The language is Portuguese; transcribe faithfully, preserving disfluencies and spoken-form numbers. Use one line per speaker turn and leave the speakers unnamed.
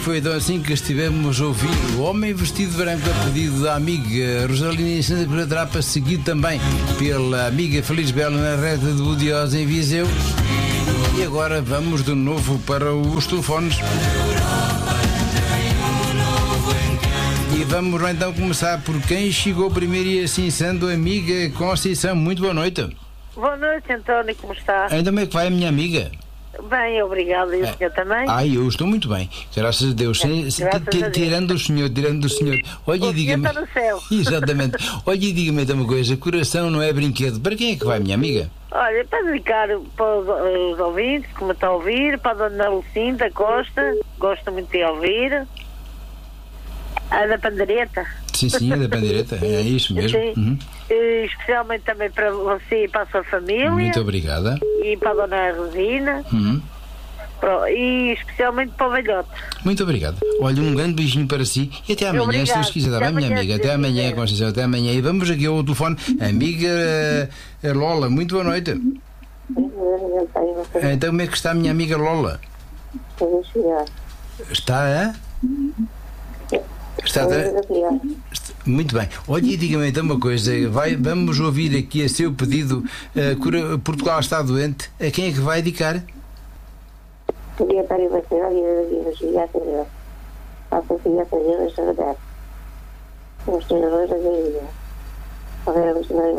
foi então assim que estivemos a ouvir o Homem Vestido de Branco a pedido da amiga Rosalina Santa Cruz Trapa, seguido também pela amiga Feliz Bela na reta de Budiosa em Viseu. E agora vamos de novo para os telefones. E vamos lá então começar por quem chegou primeiro e assim sendo, amiga Conceição. Muito boa noite.
Boa noite, António, como está?
Ainda bem que vai a minha amiga.
Bem, obrigado. E o senhor também?
Ai, eu estou muito bem, graças a Deus. Sem, sem,
Graças
t-
a Deus.
Tirando o senhor, tirando o senhor. Olha,
O
e diga-me.
senhor está no céu.
Exatamente. Olha, e diga-me então uma coisa: coração não é brinquedo. Para quem é que vai, minha amiga?
Olha, para dedicar para os, os ouvintes, como está a ouvir, para a dona Lucinda Costa, gosto muito de ouvir. A da Pandereta.
Sim, sim, é da Pandeireta, é isso mesmo.
Sim.
Uhum.
E especialmente também para você e para a sua família.
Muito obrigada.
E para a dona Rosina.
Uhum.
Pro- E especialmente para o velhote.
Muito obrigado. Olha, um grande beijinho para si e até amanhã,
Obrigado.
se Deus quiser. Está
Até
bem, minha
amanhã,
amiga?
se
Até
Deus
amanhã,
quiser.
Conceição, até amanhã. E vamos aqui ao telefone. Amiga eh, Lola, muito boa noite. Então, como é que está a minha amiga Lola? Está a? Está a... Muito bem. Olha, e diga-me então uma coisa. Vai, vamos ouvir aqui a seu pedido. Uh, cura, Portugal está doente. A quem é que vai dedicar?
Queria estar em Barcelona e eu ia chegar a ser a Sofia fazer a trabalhar. Os treinadores da vida.